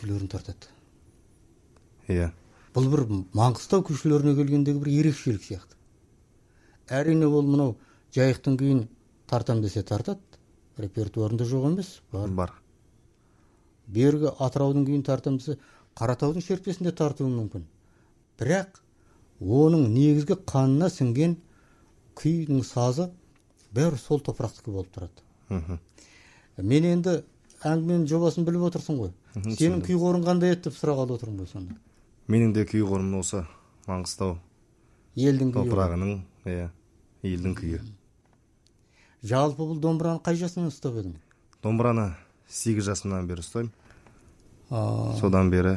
күйшілерін тартады. Иә. Бұл бір Маңғыстау күйшілеріне келгендегі бір ерекшелік сияқты. Әрине ол мынау жайықтың күйін тартам десе тартады. Репертуарында жоқ емес. Бар. Бергі Атыраудың күйін тартам десе Қаратаудың шертпесінде тартуы мүмкін. Бірақ оның негізгі қанына сіңген күйдің сазы бәрі сол топырақтікі болып тұрады. Мен енді әңгіменің жобасын біліп отырсың ғой. Сенің күй қорың қандай еді деп сұрағалы отырмын ғой сонда. Менің де күй қорым осы Маңғыстау елдің күйі. Топырағының, елдің күйі. Жалпы бұл домбыраны қай жасыңнан ұстап едің? Домбыраны 8 жасымнан бері ұстаймын. Содан бері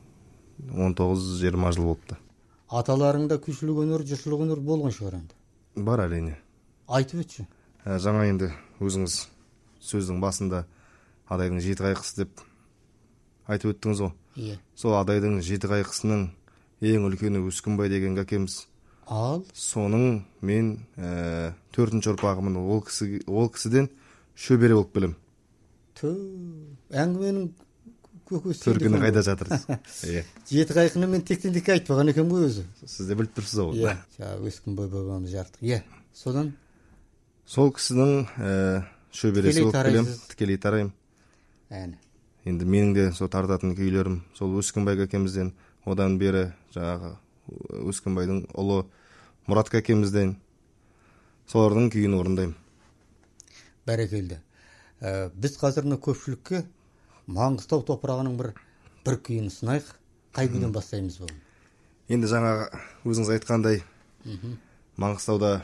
19-20 жыл болыпты. Аталарыңда күйшілік өнер, жыршылық өнер болған шығар енді. Бар әрине. Айтып өтші. Жаңа енді өзіңіз сөздің басында адайдың 7 қайқысы деп айтып өттіңіз ғой. Иә. Сол адайдың 7 қайқысының ең үлкені Өскінбай деген әкеміз. Ал соның мен 4-ші ұрпағымын. Ол кісіден шөбере болып білем. Әңгіменің көкесі. Төркіні қайда жатырсыз? 7 қайқыны мен тектен-текке айтпаған екен ғой өзі. Сіз де біліп тұрсыз ғой. Иә, Өскінбай бабамыз жартық. Иә, содан сол кісінің шөбересі болып білем, тікелей тараймын. Енді менің де сол тартатын күйлерім сол Өскінбай әкемізден, одан бері жаңағы Өскінбайдың ұлы Мұрат әкемізден солардың күйін орындаймын. Бәрекелді. Біз қазір көпшілікке Маңғыстау топырағының бір күйін ұсынайық. Қай күйден бастаймыз бүгін? Енді жаңа өзіңіз айтқандай Маңғыстауда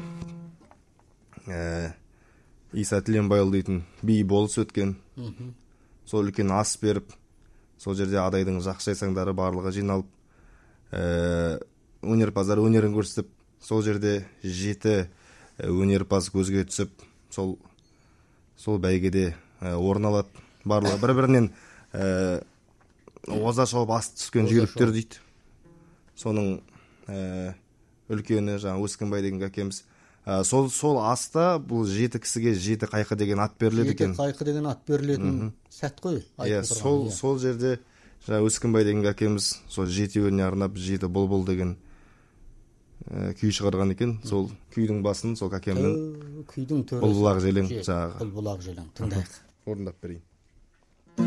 Иса Тіленбайұлы дейтін би болыс өткен. Сол үлкен ас беріп, сол жерде адайдың жақсы жайсаңдары барлығы жиналып, өнерпаздар өнерін көрсетіп, сол жерде 7 өнерпаз көзге түсіп, сол бәйгеде орын алады. Барлығы бір-бірінен оза шауып асты түскен жүйріктер дейді. Соның үлкені жаңа Өскінбай деген әкеміз. Сол аста бұл 7 кісіге 7 қайқы деген ат беріледі екен. 7 қайқы деген ат берілетін сәт қой. Сол жерде жаңа Өскінбай деген әкеміз сол 7-еуіне арнап 7 бұлбұл деген күй шығарған екен. Сол күйдің басын сол әкемнің бұлбұлақ желең жаңағы. Бұлбұлақ желең тыңдайық. Орындап берейін.